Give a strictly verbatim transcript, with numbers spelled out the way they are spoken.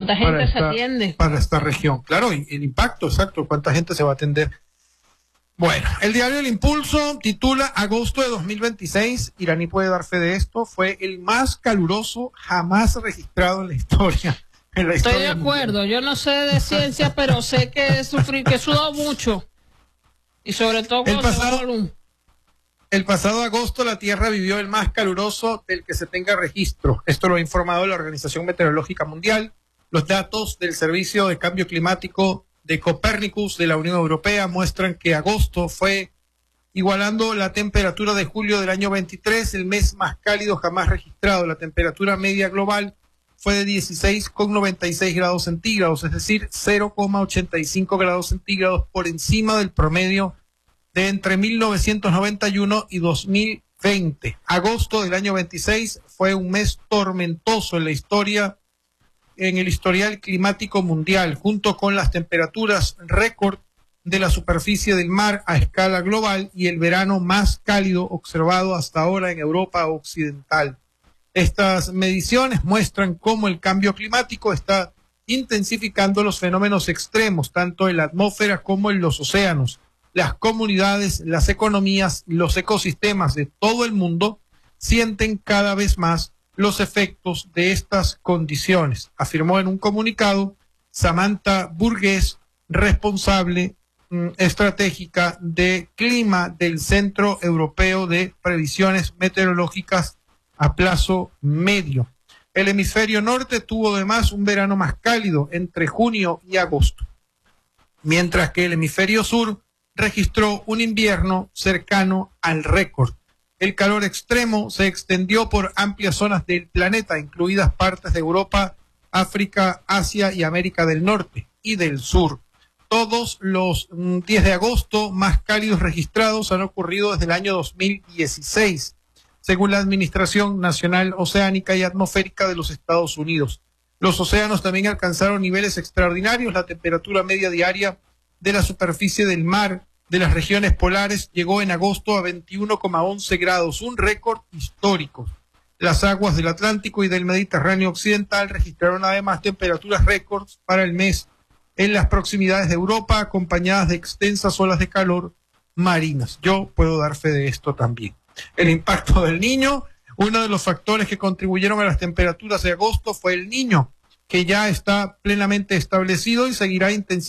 ¿Cuánta gente para se esta, atiende? Para esta región. Claro, y el impacto, exacto, cuánta gente se va a atender. Bueno, el diario El Impulso titula agosto de dos mil veintiséis, Iraní puede dar fe de esto, fue el más caluroso jamás registrado en la historia. En la Estoy historia de acuerdo, mundial. yo no sé de ciencia, pero sé que sufrí, que he sudado mucho. Y sobre todo cuando El pasado, se va la luz. El pasado agosto la Tierra vivió el más caluroso del que se tenga registro. Esto lo ha informado la Organización Meteorológica Mundial. Los datos del Servicio de Cambio Climático de Copernicus de la Unión Europea muestran que agosto fue, igualando la temperatura de julio del año veintitrés, el mes más cálido jamás registrado. La temperatura media global fue de dieciséis coma noventa y seis grados centígrados, es decir, cero coma ochenta y cinco grados centígrados por encima del promedio de entre mil novecientos noventa y uno y dos mil veinte. Agosto del año veintiséis fue un mes tormentoso en la historia, en el historial climático mundial, junto con las temperaturas récord de la superficie del mar a escala global y el verano más cálido observado hasta ahora en Europa Occidental. Estas mediciones muestran cómo el cambio climático está intensificando los fenómenos extremos, tanto en la atmósfera como en los océanos. Las comunidades, las economías, los ecosistemas de todo el mundo sienten cada vez más los efectos de estas condiciones, afirmó en un comunicado Samantha Burgess, responsable mm, estratégica de clima del Centro Europeo de Previsiones Meteorológicas a plazo medio. El hemisferio norte tuvo además un verano más cálido entre junio y agosto, mientras que el hemisferio sur registró un invierno cercano al récord. El calor extremo se extendió por amplias zonas del planeta, incluidas partes de Europa, África, Asia y América del Norte y del Sur. Todos los mm, diez de agosto más cálidos registrados han ocurrido desde el año dos mil dieciséis, según la Administración Nacional Oceánica y Atmosférica de los Estados Unidos. Los océanos también alcanzaron niveles extraordinarios. La temperatura media diaria de la superficie del mar de las regiones polares llegó en agosto a veintiuno coma once grados, un récord histórico. Las aguas del Atlántico y del Mediterráneo occidental registraron además temperaturas récords para el mes en las proximidades de Europa, acompañadas de extensas olas de calor marinas. Yo puedo dar fe de esto también. El impacto del Niño, uno de los factores que contribuyeron a las temperaturas de agosto fue el Niño, que ya está plenamente establecido y seguirá intensificando